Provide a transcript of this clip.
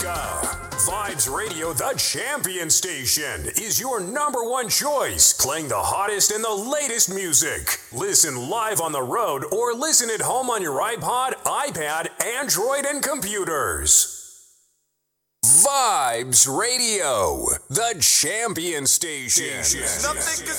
Nebraska. Vibes Radio, the champion station, is your number one choice, playing the hottest and the latest music. Listen live on the road or listen at home on your iPod, iPad, Android, and computers. Vibes Radio, the champion station.